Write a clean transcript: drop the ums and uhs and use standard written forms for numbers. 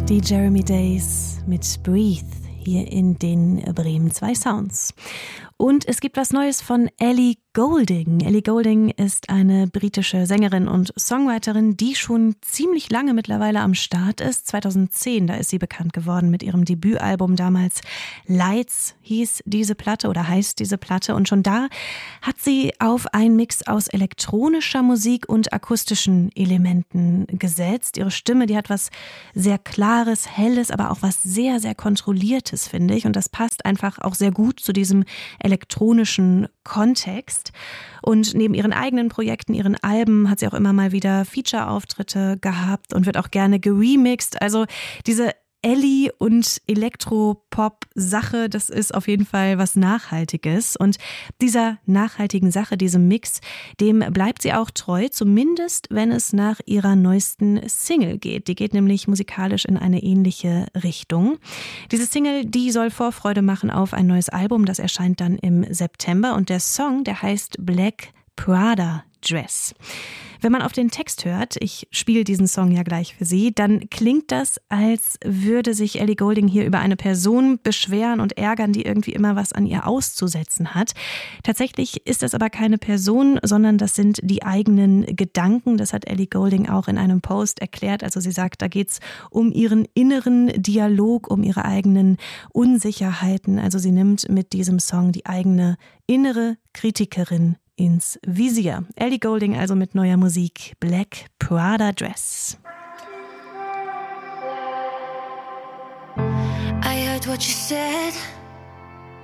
Die Jeremy Days mit Breathe hier in den Bremen 2 Sounds. Und es gibt was Neues von Ellie Goulding. Ellie Goulding ist eine britische Sängerin und Songwriterin, die schon ziemlich lange mittlerweile am Start ist. 2010, da ist sie bekannt geworden mit ihrem Debütalbum damals. Lights hieß diese Platte oder heißt diese Platte. Und schon da hat sie auf einen Mix aus elektronischer Musik und akustischen Elementen gesetzt. Ihre Stimme, die hat was sehr Klares, Helles, aber auch was sehr, sehr Kontrolliertes, finde ich. Und das passt einfach auch sehr gut zu diesem elektronischen Kontext. Und neben ihren eigenen Projekten, ihren Alben, hat sie auch immer mal wieder Feature-Auftritte gehabt und wird auch gerne geremixed. Also diese Ellie und Elektropop-Sache, das ist auf jeden Fall was Nachhaltiges. Und dieser nachhaltigen Sache, diesem Mix, dem bleibt sie auch treu, zumindest wenn es nach ihrer neuesten Single geht. Die geht nämlich musikalisch in eine ähnliche Richtung. Diese Single, die soll Vorfreude machen auf ein neues Album, das erscheint dann im September. Und der Song, der heißt Black Prada Dress. Wenn man auf den Text hört, ich spiele diesen Song ja gleich für Sie, dann klingt das, als würde sich Ellie Goulding hier über eine Person beschweren und ärgern, die irgendwie immer was an ihr auszusetzen hat. Tatsächlich ist das aber keine Person, sondern das sind die eigenen Gedanken. Das hat Ellie Goulding auch in einem Post erklärt. Also sie sagt, da geht's um ihren inneren Dialog, um ihre eigenen Unsicherheiten. Also sie nimmt mit diesem Song die eigene innere Kritikerin ins Visier. Ellie Goulding also mit neuer Musik Black Prada Dress. I heard what you said.